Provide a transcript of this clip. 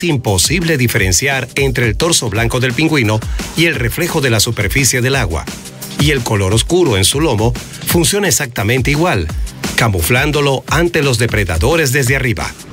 imposible diferenciar entre el torso blanco del pingüino y el reflejo de la superficie del agua. Y el color oscuro en su lomo funciona exactamente igual, camuflándolo ante los depredadores desde arriba.